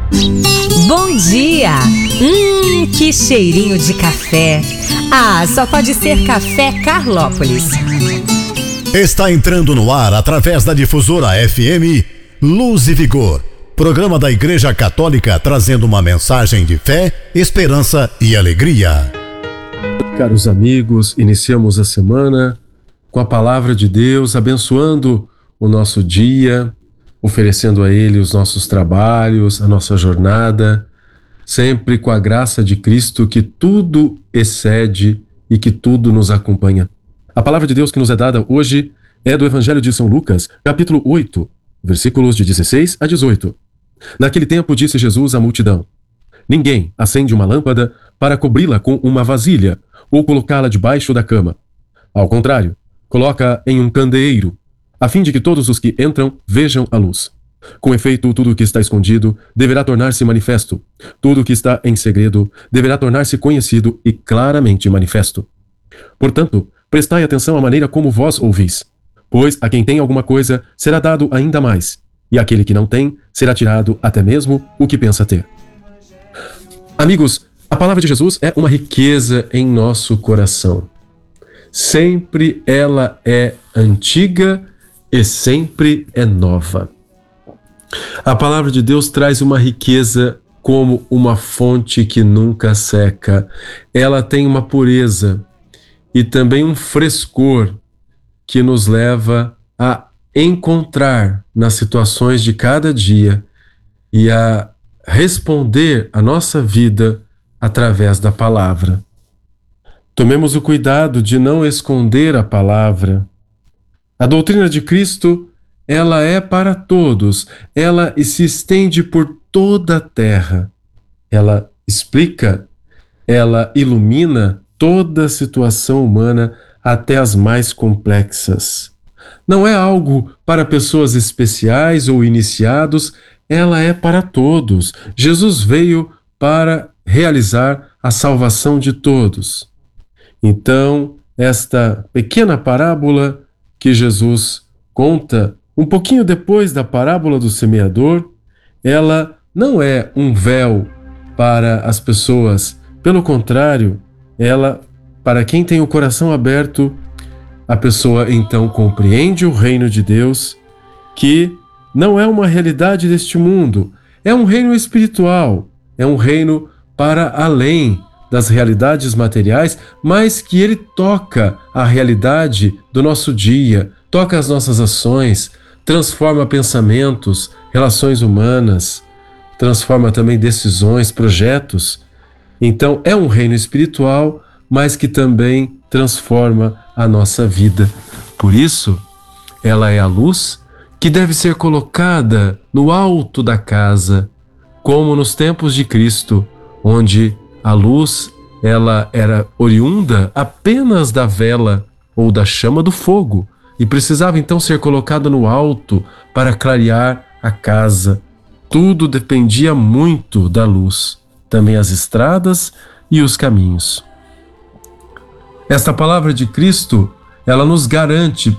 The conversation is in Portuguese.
Bom dia! Que cheirinho de café! Ah, só pode ser Café Carlópolis. Está entrando no ar através da difusora FM Luz e Vigor, programa da Igreja Católica trazendo uma mensagem de fé, esperança e alegria. Caros amigos, iniciamos a semana com a palavra de Deus, abençoando o nosso dia, oferecendo a Ele os nossos trabalhos, a nossa jornada, sempre com a graça de Cristo que tudo excede e que tudo nos acompanha. A palavra de Deus que nos é dada hoje é do Evangelho de São Lucas, capítulo 8, versículos de 16 a 18. Naquele tempo disse Jesus à multidão: Ninguém acende uma lâmpada para cobri-la com uma vasilha ou colocá-la debaixo da cama. Ao contrário, coloca em um candeeiro, a fim de que todos os que entram vejam a luz. Com efeito, tudo o que está escondido deverá tornar-se manifesto. Tudo o que está em segredo deverá tornar-se conhecido e claramente manifesto. Portanto, prestai atenção à maneira como vós ouvis. Pois a quem tem alguma coisa será dado ainda mais, e àquele que não tem será tirado até mesmo o que pensa ter. Amigos, a palavra de Jesus é uma riqueza em nosso coração. Sempre ela é antiga e sempre é nova. A palavra de Deus traz uma riqueza como uma fonte que nunca seca. Ela tem uma pureza e também um frescor que nos leva a encontrar nas situações de cada dia e a responder a nossa vida através da palavra. Tomemos o cuidado de não esconder a palavra. A doutrina de Cristo, ela é para todos, ela se estende por toda a terra. Ela explica, ela ilumina toda a situação humana até as mais complexas. Não é algo para pessoas especiais ou iniciados, ela é para todos. Jesus veio para realizar a salvação de todos. Então, esta pequena parábola que Jesus conta um pouquinho depois da parábola do semeador, ela não é um véu para as pessoas. Pelo contrário, ela, para quem tem o coração aberto, a pessoa então compreende o reino de Deus, que não é uma realidade deste mundo, é um reino espiritual, é um reino para além das realidades materiais, mas que ele toca a realidade do nosso dia, toca as nossas ações, transforma pensamentos, relações humanas, transforma também decisões, projetos. Então é um reino espiritual, mas que também transforma a nossa vida. Por isso, ela é a luz que deve ser colocada no alto da casa, como nos tempos de Cristo, onde a luz ela era oriunda apenas da vela ou da chama do fogo e precisava então ser colocada no alto para clarear a casa. Tudo dependia muito da luz, também as estradas e os caminhos. Esta palavra de Cristo, ela nos garante